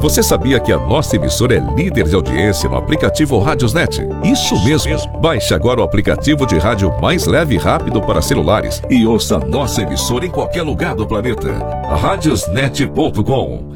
Você sabia que a nossa emissora é líder de audiência no aplicativo Radiosnet? Isso mesmo! Baixe agora o aplicativo de rádio mais leve e rápido para celulares e ouça nossa emissora em qualquer lugar do planeta. Radiosnet.com.